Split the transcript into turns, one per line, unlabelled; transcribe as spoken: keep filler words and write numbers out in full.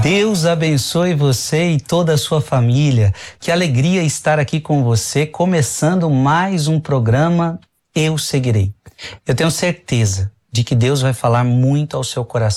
Deus abençoe você e toda a sua família. Que alegria estar aqui com você, começando mais um programa Eu Seguirei. Eu tenho certeza de que Deus vai falar muito ao seu coração.